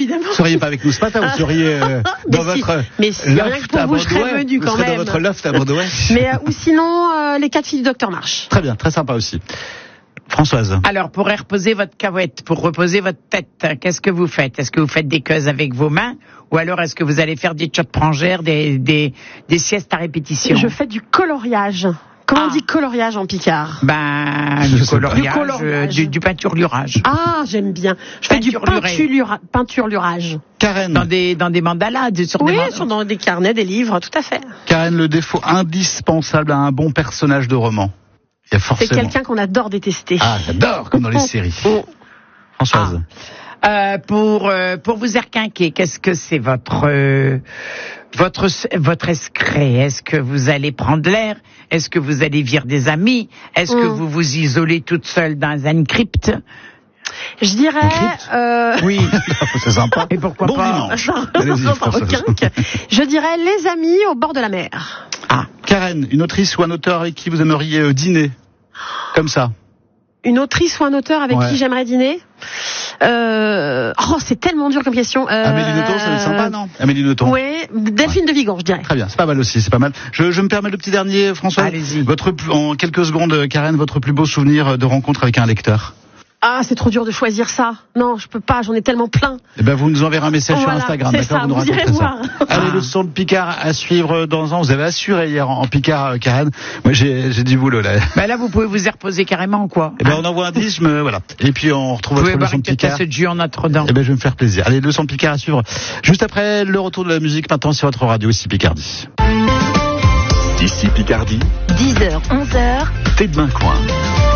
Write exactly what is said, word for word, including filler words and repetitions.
évidemment. Vous ne seriez pas avec nous ce matin, vous seriez euh, dans mais votre si, mais si, rien que pour vous, je serais venu quand vous même. Dans votre loft à Bordeaux. Mais euh, ou sinon, euh, les quatre filles du docteur March. Très bien, très sympa aussi. Françoise. Alors, pour reposer votre cahouette, pour reposer votre tête, qu'est-ce que vous faites? Est-ce que vous faites des queues avec vos mains? Ou alors, est-ce que vous allez faire des chocs prangères, des, des, des siestes à répétition? Je fais du coloriage. Comment Ah. on dit coloriage en picard? Ben, Je du sais pas. coloriage, Du coloriage. euh, du, du peinturlurage. Ah, j'aime bien. Je fais du Peinturluré. peinturlura- peinturlurage. Karen. Dans des, dans des mandalas, de- sur Oui, des man- sur dans des carnets, des livres, tout à fait. Karen, le défaut indispensable à un bon personnage de roman. Il y a C'est forcément. quelqu'un qu'on adore détester. Ah, j'adore, comme dans les séries. Françoise. Euh, pour euh, pour vous erquinquer, qu'est-ce que c'est votre euh, votre votre escret? Est-ce que vous allez prendre l'air? Est-ce que vous allez virer des amis? Est-ce que Mm. vous vous isolez toute seule dans une crypte? Je dirais... Euh... Oui. C'est sympa. Et pourquoi bon pas dimanche. Allez-y, Françoise. Requinque. Je dirais les amis au bord de la mer. Ah, Karen, une autrice ou un auteur avec qui vous aimeriez euh, dîner? Comme ça. Une autrice ou un auteur avec Ouais. qui j'aimerais dîner euh... Oh, c'est tellement dur comme question. Euh... Amélie Nothomb, ça va être sympa, non? Amélie Nothomb. Oui, Delphine de Vigan, je dirais. Très bien, c'est pas mal aussi, c'est pas mal. Je, je me permets le petit dernier, François. Allez-y. Votre, plus- en quelques secondes, Karen, votre plus beau souvenir de rencontre avec un lecteur? Ah, c'est trop dur de choisir ça. Non, je peux pas, j'en ai tellement plein. Eh ben, vous nous enverrez un message Voilà, sur Instagram, c'est d'accord? ça, Vous nous vous irez raconterez ça. voir. Allez, le son de Picard à suivre dans un. Vous avez assuré hier en, en Picard, euh, Karen. Moi, j'ai, j'ai du boulot, là. ben là, vous pouvez vous y reposer carrément, quoi. Eh ben, on envoie un disque, je me, voilà. Et puis, on retrouve Vous votre pouvez leçon de barricader Picard. ce jus en Notre-Dame. Eh ben, je vais me faire plaisir. Allez, le son de Picard à suivre. Juste après le retour de la musique, maintenant sur votre radio, ici Picardie. Ici Picardie, dix heures, onze heures. Tête d'un coin.